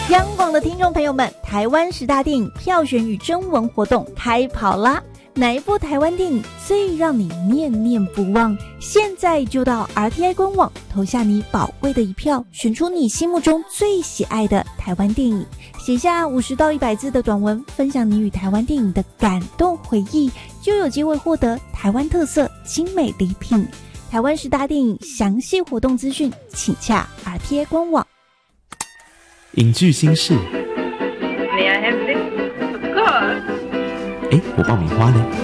央广的听众朋友们，台湾10大电影票选与征文活动开跑啦！哪一部台湾电影最让你念念不忘？现在就到 RTI 官网投下你宝贵的一票，选出你心目中最喜爱的台湾电影，写下50到100字的短文，分享你与台湾电影的感动回忆，就有机会获得台湾特色精美礼品。台湾10大电影详细活动资讯，请洽 RTI 官网。 影剧新事。 May I have this? Of course. 我爆米花呢？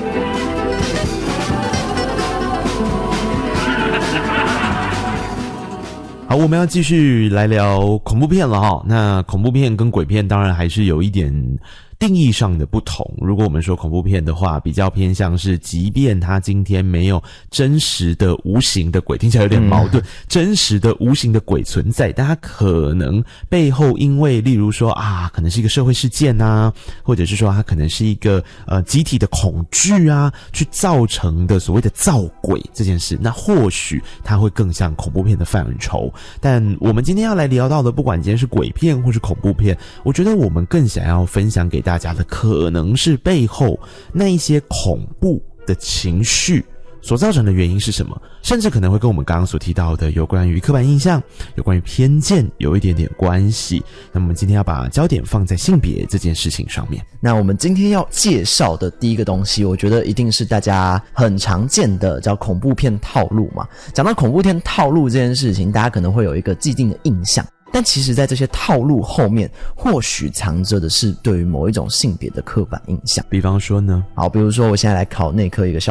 好，我们要继续来聊恐怖片了哈。那恐怖片跟鬼片当然还是有一点定义上的不同。如果我们说恐怖片的话，比较偏向是即便它今天没有真实的无形的鬼，听起来有点矛盾，真实的无形的鬼存在，但它可能背后因为例如说可能是一个社会事件啊，或者是说它可能是一个集体的恐惧啊，去造成的所谓的造鬼这件事，那或许它会更像恐怖片的范畴。但我们今天要来聊到的，不管今天是鬼片或是恐怖片，我觉得我们更想要分享给大家的，可能是背后那一些恐怖的情绪所造成的原因是什么，甚至可能会跟我们刚刚所提到的有关于刻板印象、有关于偏见有一点点关系。那么我们今天要把焦点放在性别这件事情上面。 那我们今天要介绍的第一个东西，我觉得一定是大家很常见的，叫恐怖片套路嘛。讲到恐怖片套路这件事情，大家可能会有一个既定的印象，但其实在这些套路后面，或许藏着的是对于某一种性别的刻板印象。 比方说呢？ 好，比如说我现在来考内科一个